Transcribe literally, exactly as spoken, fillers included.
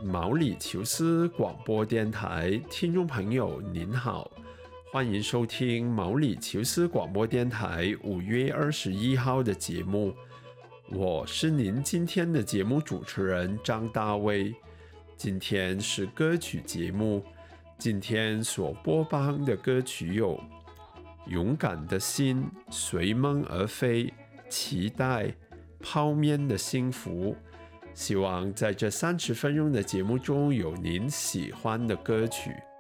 毛里求斯广播电台听众朋友您好，欢迎收听毛里求斯广播电台五月二十一号的节目，我是您今天的节目主持人张大卫。今天是歌曲节目，今天所播放的歌曲有勇敢的心、随梦而飞、期待、泡面的幸福。希望在这三十分钟的节目中有您喜欢的歌曲。